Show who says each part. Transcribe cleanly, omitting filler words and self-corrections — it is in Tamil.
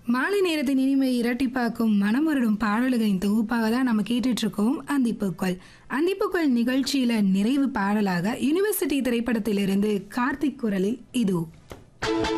Speaker 1: மாலை நேரத்தின் இனிமை இரட்டிப்பாக்கும் மனம் வருடும் பாடல்களின் தொகுப்பாக தான் நம்ம கேட்டுட்டு இருக்கோம் அந்திப்பூக்கள். அந்திப்பூக்கள் நிகழ்ச்சியில நிறைவு பாடலாக யுனிவர்சிட்டி திரைப்படத்திலிருந்து கார்த்திக் குரலில் இதோ.